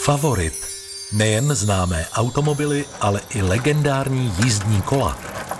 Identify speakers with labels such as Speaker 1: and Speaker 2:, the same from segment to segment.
Speaker 1: Favorit. Nejen známé automobily, ale i legendární jízdní kola.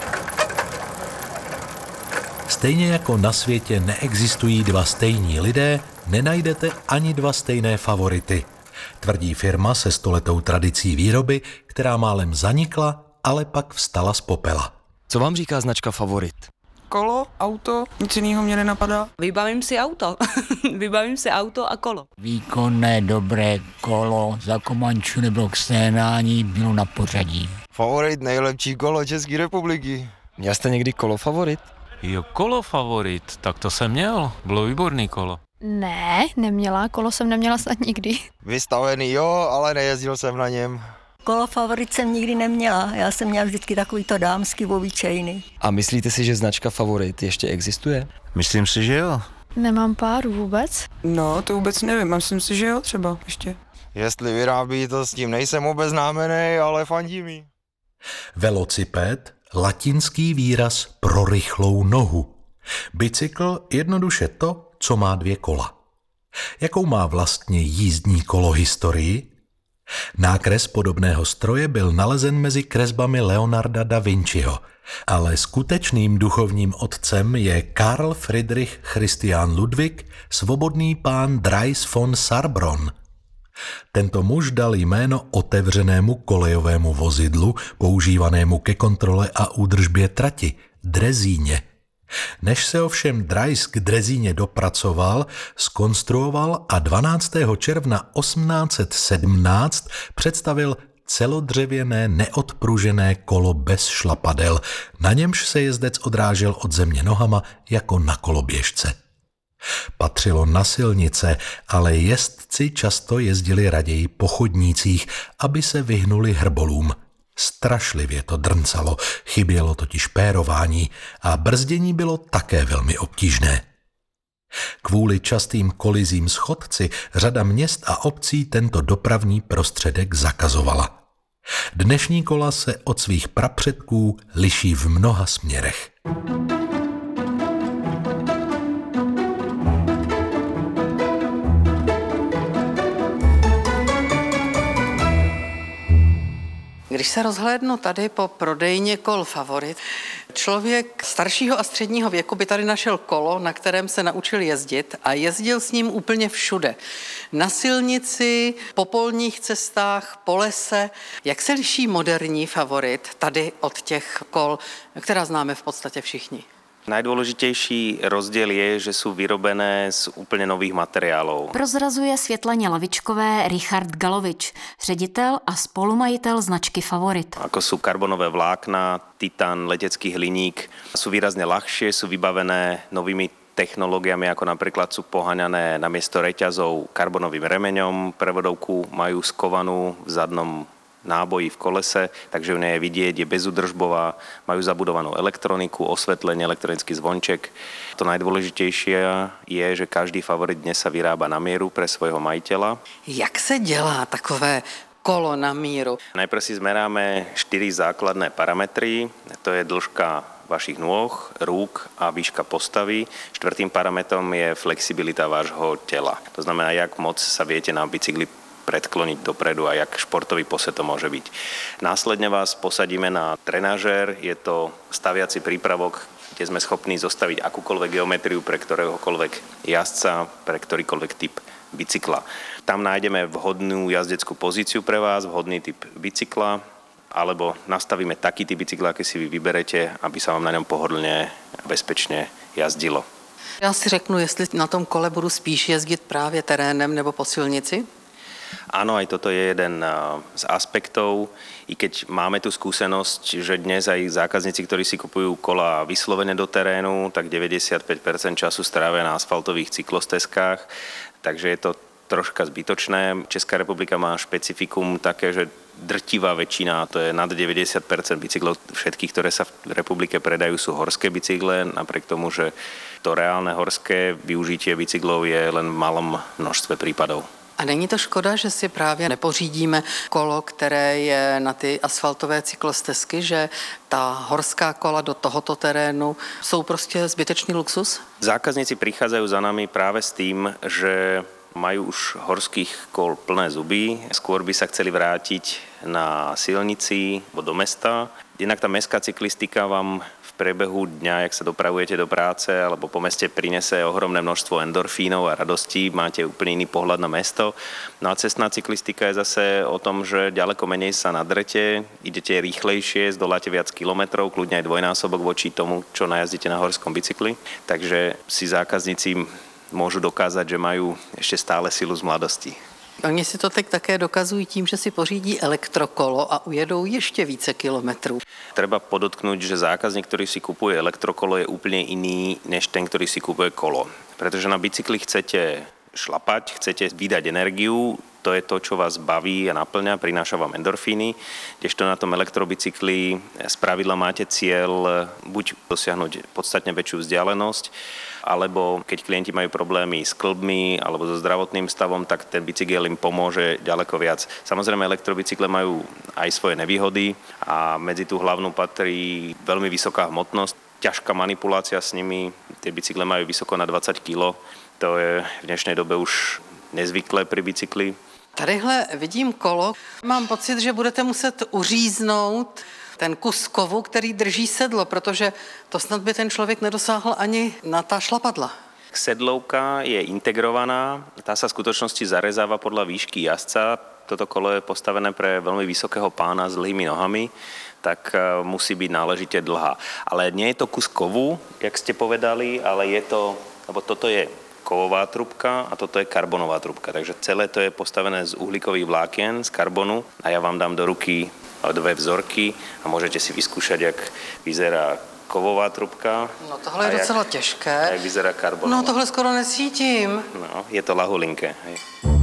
Speaker 1: Stejně jako na světě neexistují dva stejní lidé, nenajdete ani dva stejné favority. Tvrdí firma se stoletou tradicí výroby, která málem zanikla, ale pak vstala z popela.
Speaker 2: Co vám říká značka Favorit?
Speaker 3: Kolo, auto, nic jiného mě nenapadá.
Speaker 4: Vybavím si auto. Vybavím si auto a kolo.
Speaker 5: Výkonné, dobré kolo, za Komančů nebo k sténání bylo na pořadí.
Speaker 6: Favorit, nejlepší kolo České republiky.
Speaker 2: Měl jste někdy kolo Favorit?
Speaker 7: Jo, kolo Favorit, tak to jsem měl, bylo výborný kolo.
Speaker 8: Ne, neměla, kolo jsem neměla snad nikdy.
Speaker 6: Vystavený jo, ale nejezdil jsem na něm.
Speaker 9: Kolo Favorit jsem nikdy neměla, já jsem měla vždycky takovýto dámský obyčejný.
Speaker 2: A myslíte si, že značka Favorit ještě existuje?
Speaker 6: Myslím si, že jo.
Speaker 8: Nemám páru vůbec.
Speaker 3: No, to vůbec nevím, myslím si, že jo, třeba ještě.
Speaker 6: Jestli vyrábí, to s tím nejsem obeznámený, ale fandí mi.
Speaker 1: Velociped, latinský výraz pro rychlou nohu. Bicykl jednoduše to, co má dvě kola. Jakou má vlastně jízdní kolo historii? Nákres podobného stroje byl nalezen mezi kresbami Leonarda da Vinciho, ale skutečným duchovním otcem je Karl Friedrich Christian Ludwig, svobodný pán Drais von Sarbronn. Tento muž dal jméno otevřenému kolejovému vozidlu, používanému ke kontrole a údržbě trati, drezíně. Než se ovšem Drais k drezíně dopracoval, zkonstruoval a 12. června 1817 představil celodřevěné neodpružené kolo bez šlapadel, na němž se jezdec odrážel od země nohama jako na koloběžce. Patřilo na silnice, ale jezdci často jezdili raději po chodnících, aby se vyhnuli hrbolům. Strašlivě to drncalo, chybělo totiž pérování a brzdění bylo také velmi obtížné. Kvůli častým kolizím s chodci řada měst a obcí tento dopravní prostředek zakazovala. Dnešní kola se od svých prapředků liší v mnoha směrech.
Speaker 10: Když se rozhlédnu tady po prodejně kol Favorit, člověk staršího a středního věku by tady našel kolo, na kterém se naučil jezdit a jezdil s ním úplně všude. Na silnici, po polních cestách, po lese. Jak se liší moderní Favorit tady od těch kol, která známe v podstatě všichni?
Speaker 11: Najdôležitejší rozdiel je, že sú vyrobené z úplne nových materiálov.
Speaker 12: Prozrazuje Světlaně Lavičkové Richard Galovič, ředitel a spolumajitel značky Favorit.
Speaker 11: Ako sú karbonové vlákna, titán, letecký hliník, sú výrazne ľahšie, sú vybavené novými technológiami, ako napríklad sú poháňané namiesto reťazov karbonovým remeňom, prevodovku majú skovanú v zadnom náboji v kolese, takže ju nie je vidieť, je bezúdržbová, majú zabudovanú elektroniku, osvetlenie, elektronický zvonček. To najdôležitejšie je, že každý Favorit dnes sa vyrába na mieru pre svojho majiteľa.
Speaker 10: Jak se dělá takové kolo na míru?
Speaker 11: Najprv si zmeráme 4 základné parametry, to je dĺžka vašich nôh, rúk a výška postavy. 4. parametrom je flexibilita vášho tela. To znamená, jak moc sa viete na bicykli predkloniť dopredu a jak športový posed to môže byť. Následne vás posadíme na trenažér, je to staviaci prípravok, kde sme schopní zostaviť akúkoľvek geometriu pre ktoréhokoľvek jazdca, pre ktorýkoľvek typ bicykla. Tam nájdeme vhodnú jazdeckú pozíciu pre vás, vhodný typ bicykla, alebo nastavíme taký typ bicykla, aký si vy vyberete, aby sa vám na ňom pohodlne a bezpečne jazdilo.
Speaker 10: Já si řeknu, jestli na tom kole budu spíš jezdit právě terénem nebo po silnici.
Speaker 11: Áno, aj toto je jeden z aspektov, i keď máme tu skúsenosť, že dnes aj zákazníci, ktorí si kupujú kola vyslovene do terénu, tak 95% času strávia na asfaltových cyklostezkách, takže je to troška zbytočné. Česká republika má špecifikum také, že drtivá väčšina, to je nad 90% bicyklov všetkých, ktoré sa v republike predajú, sú horské bicykle, napriek tomu, že to reálne horské využitie bicyklov je len v malom množstve prípadov.
Speaker 10: A není to škoda, že si právě nepořídíme kolo, které je na ty asfaltové cyklostezky, že ta horská kola do tohoto terénu jsou prostě zbytečný luxus?
Speaker 11: Zákazníci prichádzajú za nami práve s tým, že Majú už horských kôl plné zuby, skôr by sa chceli vrátiť na silnici alebo do mesta. Inak tá mestská cyklistika vám v priebehu dňa, jak sa dopravujete do práce alebo po meste, prinese ohromné množstvo endorfínov a radostí, máte úplne iný pohľad na mesto. No a cestná cyklistika je zase o tom, že ďaleko menej sa nadrete, idete rýchlejšie, zdoláte viac kilometrov, kľudne aj dvojnásobok voči tomu, čo najazdíte na horskom bicykli. Takže si zákazníci môžu dokázať, že majú ešte stále silu z mladosti.
Speaker 10: Oni si to teď také dokazují tím, že si pořídí elektrokolo a ujedou ještě více kilometrů.
Speaker 11: Treba podotknúť, že zákazník, ktorý si kupuje elektrokolo, je úplne iný než ten, ktorý si kupuje kolo. Pretože na bicykli chcete šlapať, chcete vydať energiu, to je to, čo vás baví a naplňa, prináša vám endorfíny, kdežto na tom elektrobicykli spravidla máte cieľ buď dosiahnuť podstatne väčšiu vzdialenosť, alebo keď klienti majú problémy s kĺbmi alebo so zdravotným stavom, tak ten bicykel im pomôže ďaleko viac. Samozrejme, elektrobicykle majú aj svoje nevýhody a medzi tú hlavnú patrí veľmi vysoká hmotnosť, ťažká manipulácia s nimi, tie bicykle majú vysoko na 20 kg, to je v dnešnej dobe už nezvyklé pri bicykli.
Speaker 10: Tadyhle vidím kolo. Mám pocit, že budete muset uříznout ten kus kovu, který drží sedlo, protože to snad by ten člověk nedosáhl ani na ta šlapadla.
Speaker 11: Sedlovka je integrovaná, tá sa v skutočnosti zarezáva podľa výšky jazdca. Toto kolo je postavené pre veľmi vysokého pána s dlhými nohami, tak musí byť náležite dlhá. Ale nie je to kus kovu, jak ste povedali, ale je to, lebo toto je kovová trubka a toto je karbonová trubka. Takže celé to je postavené z uhlíkových vlákien, z karbonu a ja vám dám do ruky 2 vzorky a môžete si vyskúšať, jak vyzerá kovová trubka.
Speaker 10: No tohle je docela těžké.
Speaker 11: A jak vyzerá karbonová.
Speaker 10: No tohle skoro nesítím.
Speaker 11: No, je to lahulinké. Hej.